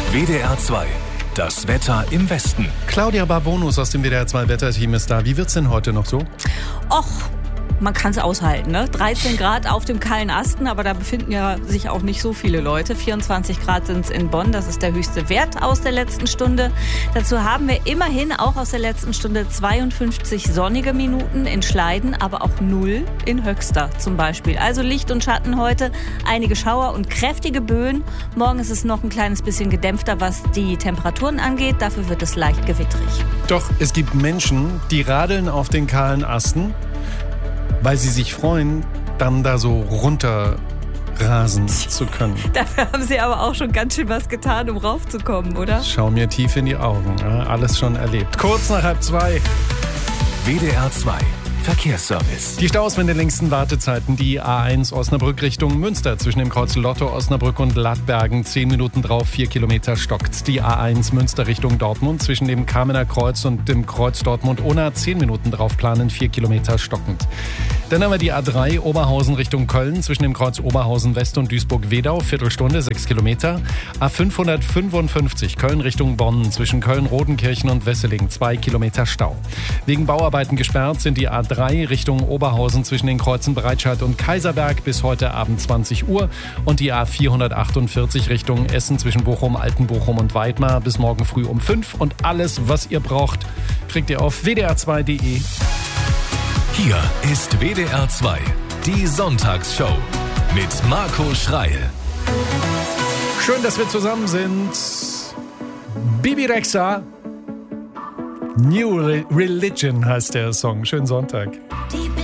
WDR 2. Das Wetter im Westen. Claudia Barbonus aus dem WDR 2 Wetterteam ist da. Wie wird's denn heute noch so? Och, man kann es aushalten, ne? 13 Grad auf dem kahlen Asten, aber da befinden ja sich auch nicht so viele Leute. 24 Grad sind es in Bonn, das ist der höchste Wert aus der letzten Stunde. Dazu haben wir immerhin auch aus der letzten Stunde 52 sonnige Minuten in Schleiden, aber auch 0 in Höxter zum Beispiel. Also Licht und Schatten heute, einige Schauer und kräftige Böen. Morgen ist es noch ein kleines bisschen gedämpfter, was die Temperaturen angeht. Dafür wird es leicht gewittrig. Doch es gibt Menschen, die radeln auf den kahlen Asten, weil sie sich freuen, dann da so runterrasen zu können. Dafür haben Sie aber auch schon ganz schön was getan, um raufzukommen, oder? Schau mir tief in die Augen. Ja, alles schon erlebt. Kurz nach 1:30. WDR 2. Verkehrsservice. Die Staus mit den längsten Wartezeiten. Die A1 Osnabrück Richtung Münster zwischen dem Kreuz Lotto Osnabrück und Lattbergen. 10 Minuten drauf, 4 Kilometer stockt. Die A1 Münster Richtung Dortmund zwischen dem Kamener Kreuz und dem Kreuz Dortmund-Unna. 10 Minuten drauf planen, 4 Kilometer stockend. Dann haben wir die A3 Oberhausen Richtung Köln zwischen dem Kreuz Oberhausen West und Duisburg-Wedau. Viertelstunde, 6 Kilometer. A555 Köln Richtung Bonn zwischen Köln-Rodenkirchen und Wesseling. 2 Kilometer Stau. Wegen Bauarbeiten gesperrt sind die A3 Richtung Oberhausen zwischen den Kreuzen Breitscheid und Kaiserberg bis heute Abend 20 Uhr und die A448 Richtung Essen zwischen Bochum, Altenbochum und Weidmar bis morgen früh um 5. Und alles, was ihr braucht, kriegt ihr auf wdr2.de. Hier ist WDR 2. Die Sonntagsshow mit Marco Schreil. Schön, dass wir zusammen sind. Bibi Rexha. New Religion heißt der Song. Schönen Sonntag. Die